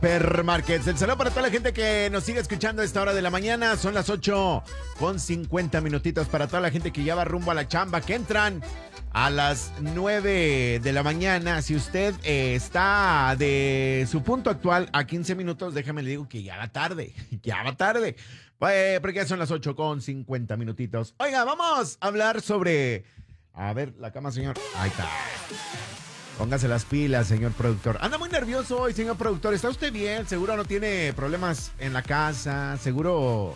Supermarkets. El saludo para toda la gente que nos sigue escuchando a esta hora de la mañana. Son las 8:50 para toda la gente que ya va rumbo a la chamba, que entran a las 9 de la mañana. Si usted está de su punto actual a 15 minutos, déjame le digo que ya va tarde. Ya va tarde. Porque ya son las 8:50. Oiga, vamos a hablar sobre... A ver, la cama, señor. Ahí está. Póngase las pilas, señor productor. Anda muy nervioso hoy, señor productor. ¿Está usted bien? Seguro no tiene problemas en la casa. Seguro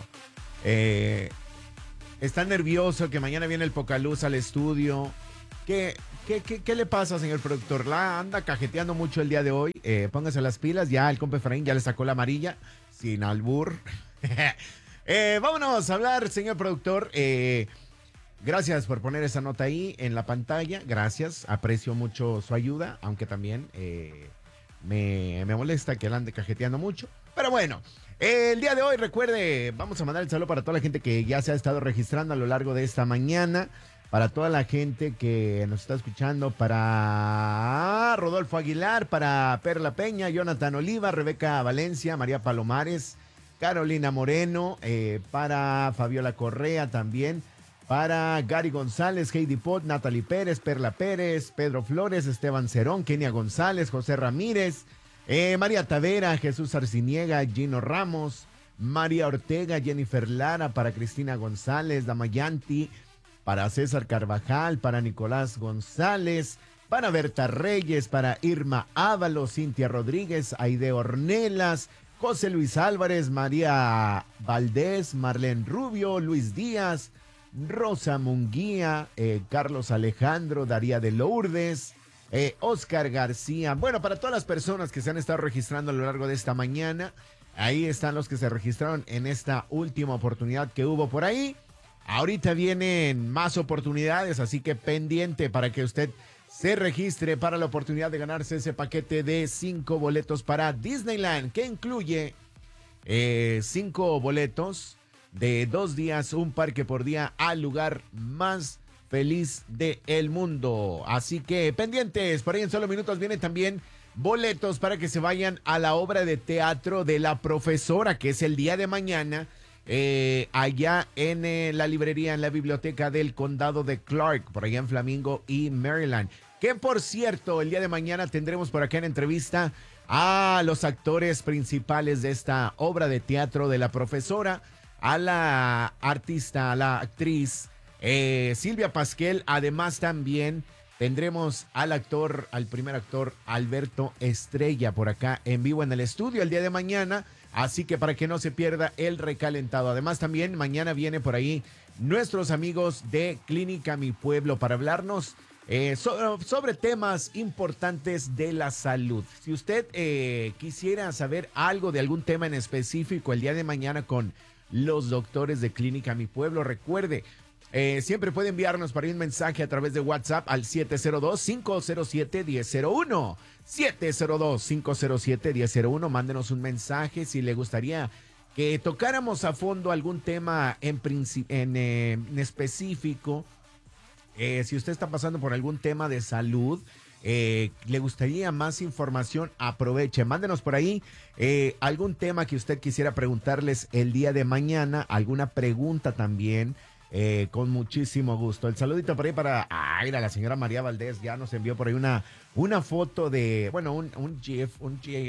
está nervioso que mañana viene el Pocaluz al estudio. ¿Qué le pasa, señor productor? La anda cajeteando mucho el día de hoy. Póngase las pilas. Ya el compa Efraín ya le sacó la amarilla. Sin albur. Vámonos a hablar, señor productor. Gracias por poner esa nota ahí en la pantalla. Gracias. Aprecio mucho su ayuda. Aunque también me molesta que la ande cajeteando mucho. Pero bueno, el día de hoy, recuerde, vamos a mandar el saludo para toda la gente que ya se ha estado registrando a lo largo de esta mañana. Para toda la gente que nos está escuchando. Para Rodolfo Aguilar. Para Perla Peña. Jonathan Oliva. Rebeca Valencia. María Palomares. Carolina Moreno. Para Fabiola Correa también. Para Gary González, Heidi Pot, Natalie Pérez, Perla Pérez, Pedro Flores, Esteban Cerón, Kenia González, José Ramírez, María Tavera, Jesús Arciniega, Gino Ramos, María Ortega, Jennifer Lara, para Cristina González, Damayanti, para César Carvajal, para Nicolás González, para Berta Reyes, para Irma Ábalos, Cintia Rodríguez, Aide Ornelas, José Luis Álvarez, María Valdés, Marlene Rubio, Luis Díaz, Rosa Munguía, Carlos Alejandro, Daría de Lourdes, Oscar García. Bueno, para todas las personas que se han estado registrando a lo largo de esta mañana, ahí están los que se registraron en esta última oportunidad que hubo por ahí. Ahorita vienen más oportunidades, así que pendiente para que usted se registre para la oportunidad de ganarse ese paquete de 5 boletos para Disneyland, que incluye 5 boletos de 2 días, un parque por día al lugar más feliz del mundo. Así que pendientes, por ahí en solo minutos vienen también boletos para que se vayan a la obra de teatro de La Profesora, que es el día de mañana, allá en la librería, en la biblioteca del condado de Clark, por allá en Flamingo y Maryland. Que por cierto, el día de mañana tendremos por acá en entrevista a los actores principales de esta obra de teatro de La Profesora, a la artista, a la actriz Silvia Pasquel. Además también tendremos al primer actor Alberto Estrella por acá en vivo en el estudio el día de mañana, así que para que no se pierda el recalentado. Además también mañana viene por ahí nuestros amigos de Clínica Mi Pueblo para hablarnos sobre temas importantes de la salud. Si usted quisiera saber algo de algún tema en específico el día de mañana con los doctores de Clínica Mi Pueblo, recuerde, siempre puede enviarnos para un mensaje a través de WhatsApp al 702-507-1001. 702-507-1001. Mándenos un mensaje si le gustaría que tocáramos a fondo algún tema en específico. Si usted está pasando por algún tema de salud, le gustaría más información, aproveche, mándenos por ahí algún tema que usted quisiera preguntarles el día de mañana, alguna pregunta también, con muchísimo gusto. El saludito por ahí para la señora María Valdés, ya nos envió por ahí una foto de, bueno, un GIF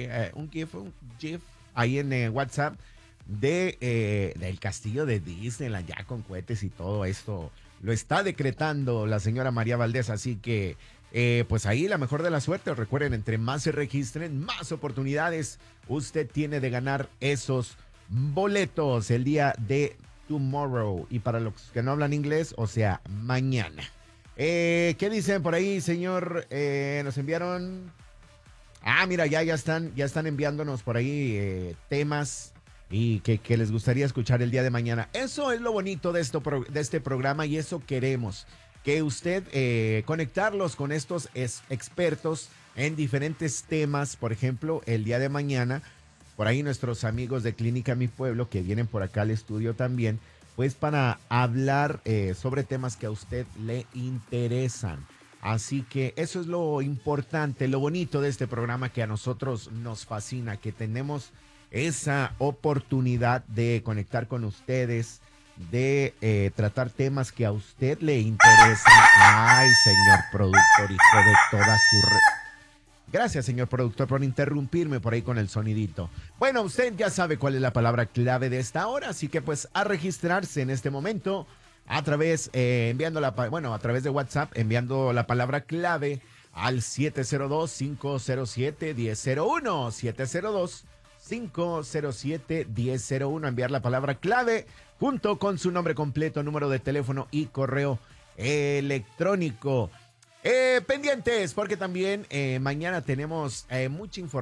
ahí en WhatsApp del castillo de Disneyland, ya con cohetes y todo esto. Lo está decretando la señora María Valdés, así que pues ahí la mejor de la suerte. Recuerden, entre más se registren, más oportunidades usted tiene de ganar esos boletos el día de tomorrow. Y para los que no hablan inglés, o sea, mañana. ¿Qué dicen por ahí, señor? Nos enviaron... mira, ya están enviándonos por ahí temas y que les gustaría escuchar el día de mañana. Eso es lo bonito de este programa, y eso queremos. Que usted conectarlos con estos expertos en diferentes temas. Por ejemplo, el día de mañana, por ahí nuestros amigos de Clínica Mi Pueblo, que vienen por acá al estudio también, pues para hablar sobre temas que a usted le interesan. Así que eso es lo importante, lo bonito de este programa que a nosotros nos fascina, que tenemos esa oportunidad de conectar con ustedes, de tratar temas que a usted le interesan. Ay, señor productor, hijo de toda su... Gracias, señor productor, por interrumpirme por ahí con el sonidito. Bueno, usted ya sabe cuál es la palabra clave de esta hora, así que pues a registrarse en este momento a través, a través de WhatsApp, enviando la palabra clave al 702-507-1001, 702-507-1001, enviar la palabra clave junto con su nombre completo, número de teléfono y correo electrónico. Pendientes, porque también mañana tenemos mucha información.